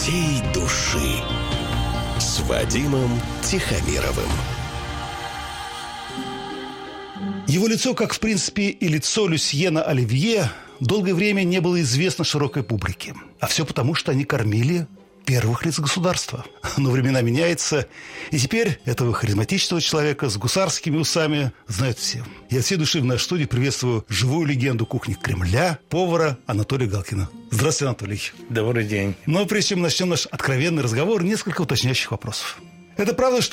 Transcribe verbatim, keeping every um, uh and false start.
всей души с Вадимом Тихомировым. Его лицо, как в принципе и лицо Люсьена Оливье, долгое время не было известно широкой публике. А все потому, что они кормили первых лиц государства. Но времена меняются, и теперь этого харизматичного человека с гусарскими усами знают все. Я от всей души в нашей студии приветствую живую легенду кухни Кремля, повара Анатолия Галкина. Здравствуйте, Анатолий. Добрый день. Но прежде чем начнем наш откровенный разговор, несколько уточняющих вопросов. Это правда, что